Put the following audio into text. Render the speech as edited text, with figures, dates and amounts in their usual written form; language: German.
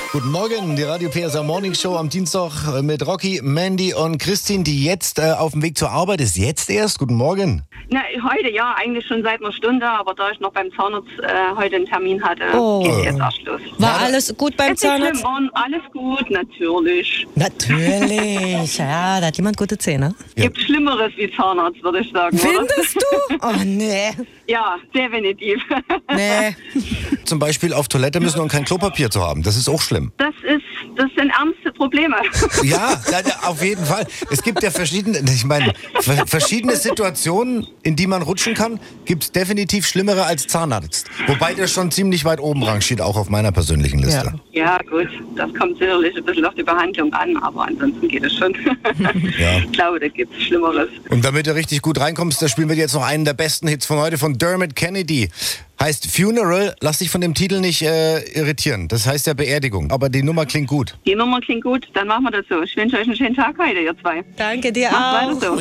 Guten Morgen, die Radio PSA Morning Show am Dienstag mit Rocky, Mandy und Christine, die jetzt auf dem Weg zur Arbeit ist. Jetzt erst? Guten Morgen. Na, heute ja, eigentlich schon seit einer Stunde, aber da ich noch beim Zahnarzt heute einen Termin hatte, geht's jetzt erst los. War alles gut beim Zahnarzt? Alles gut, natürlich. Natürlich, ja, da hat jemand gute Zähne. Ja. Gibt Schlimmeres wie Zahnarzt, würde ich sagen. Findest du? Oh, nee. Ja, definitiv. Nee. Zum Beispiel auf Toilette müssen und kein Klopapier zu haben. Das ist auch schlimm. Das sind ernste Probleme. Ja, auf jeden Fall. Es gibt ja verschiedene Situationen, in die man rutschen kann. Gibt es definitiv schlimmere als Zahnarzt. Wobei der schon ziemlich weit oben rangiert, auch auf meiner persönlichen Liste. Ja, gut, das kommt sicherlich ein bisschen auf die Behandlung an, aber ansonsten geht es schon. Ja. Ich glaube, da gibt es Schlimmeres. Und damit du richtig gut reinkommst, da spielen wir jetzt noch einen der besten Hits von heute von Dermot Kennedy. Heißt Funeral, lass dich von dem Titel nicht irritieren. Das heißt ja Beerdigung, aber die Nummer klingt gut. Die Nummer klingt gut, dann machen wir das so. Ich wünsche euch einen schönen Tag heute, ihr zwei. Danke dir Macht auch. weiter so.